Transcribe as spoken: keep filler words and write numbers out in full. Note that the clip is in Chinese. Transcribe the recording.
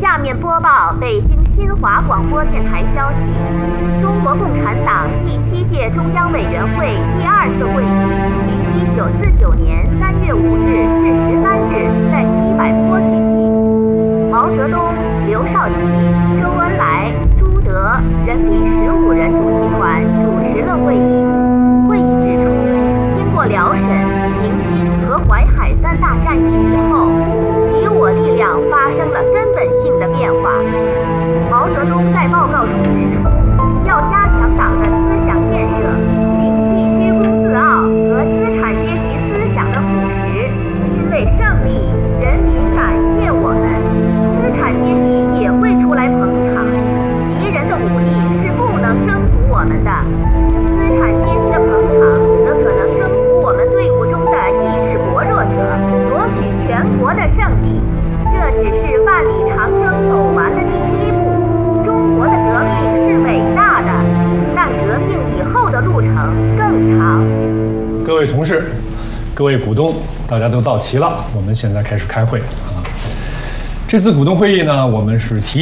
下面播报北京新华广播电台消息：中国共产党第七届中央委员会第二次会议于一九四九年三月五日至十三日在西柏坡举行。毛泽东、刘少奇、周恩来、朱德、任弼十五人主席团主持了会议。会议指出，经过辽沈、平津和淮海三大战役以后，敌我力量发生了根本性的变化。毛泽东在报告中指出，要加强党的思想建设，警惕居功自傲和资产阶级思想的腐蚀。因为胜利，人民感谢我们，资产阶级也会出来捧场。敌人的武力是不能征服我们的，资产阶级的捧场则可能征服我们队伍中的意志薄弱者，夺取全国的胜利。这只是万里长征走完的第一步。中国的革命是伟大的，但革命以后的路程更长。 各位同事，各位股东，大家都到齐了，我们现在开始开会啊。这次股东会议呢，我们是提